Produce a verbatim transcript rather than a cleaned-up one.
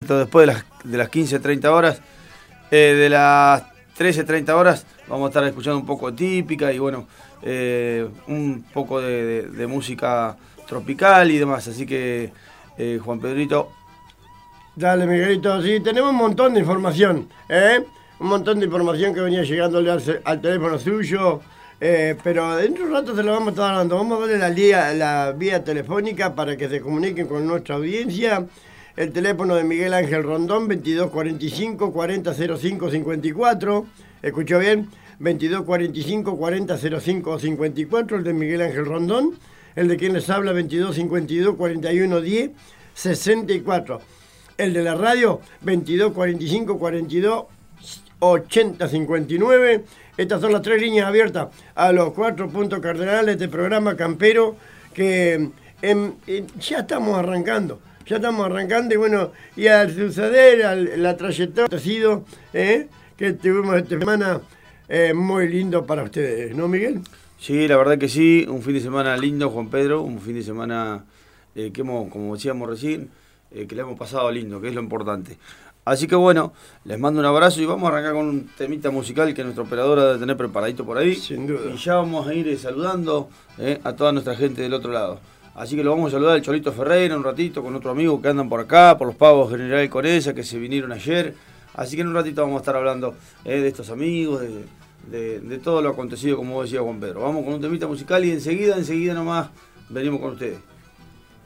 después de las, de las quince treinta horas. Eh, de las trece treinta horas vamos a estar escuchando un poco de típica y bueno, eh, un poco de, de, de música tropical y demás. Así que, eh, Juan Pedrito. Dale, Miguelito, sí, tenemos un montón de información, ¿eh? Un montón de información que venía llegándole al, al teléfono suyo, eh, pero dentro de un rato se lo vamos a estar dando. Vamos a darle la, vía, la vía telefónica para que se comuniquen con nuestra audiencia. El teléfono de Miguel Ángel Rondón, veintidós cuarenta y cinco, cuarenta cero cinco cincuenta y cuatro. ¿Escuchó bien? veintidós cuarenta y cinco, cuarenta cero cinco cincuenta y cuatro, el de Miguel Ángel Rondón. El de quien les habla, veintidós cincuenta y dos, cuarenta y uno diez, sesenta y cuatro. El de la radio, veintidós cuarenta y cinco, cuarenta y dos, ochenta cincuenta y nueve. Estas son las tres líneas abiertas a los cuatro puntos cardenales de este programa campero que en, en, ya estamos arrancando. Ya estamos arrancando y bueno, y al suceder, al, la trayectoria ha sido eh, que tuvimos esta semana eh, muy lindo para ustedes, ¿no, Miguel? Sí, la verdad que sí, un fin de semana lindo, Juan Pedro, un fin de semana eh, que hemos, como decíamos recién, eh, que le hemos pasado lindo, que es lo importante. Así que bueno, les mando un abrazo y vamos a arrancar con un temita musical que nuestro operador debe tener preparadito por ahí. Sin duda. Y ya vamos a ir eh, saludando eh, a toda nuestra gente del otro lado. Así que lo vamos a saludar al Cholito Ferreira un ratito con otro amigo que andan por acá, por los pagos General Conesa, que se vinieron ayer. Así que en un ratito vamos a estar hablando eh, de estos amigos, de, de, de todo lo acontecido, como decía Juan Pedro. Vamos con un temita musical y enseguida, enseguida nomás venimos con ustedes.